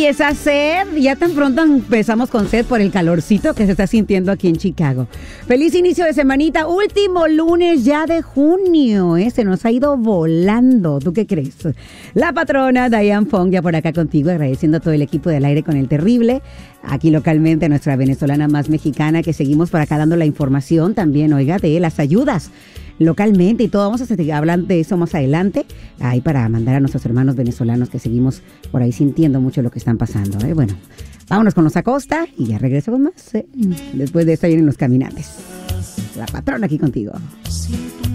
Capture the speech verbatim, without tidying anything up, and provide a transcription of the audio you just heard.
empieza a ser, ya tan pronto empezamos con sed por el calorcito que se está sintiendo aquí en Chicago. Feliz inicio de semanita, último lunes ya de junio, ¿eh? Se nos ha ido volando. ¿Tú qué crees? La patrona Diane Fong ya por acá contigo, agradeciendo a todo el equipo del aire con el terrible. Aquí localmente nuestra venezolana más mexicana que seguimos por acá dando la información también, oiga, de las ayudas localmente y todo. Vamos a seguir hablando de eso más adelante, ahí para mandar a nuestros hermanos venezolanos que seguimos por ahí sintiendo mucho lo que están pasando, ¿eh? Bueno, vámonos con los Acosta y ya regreso con más, ¿eh? Después de esto vienen los caminantes. La patrona aquí contigo.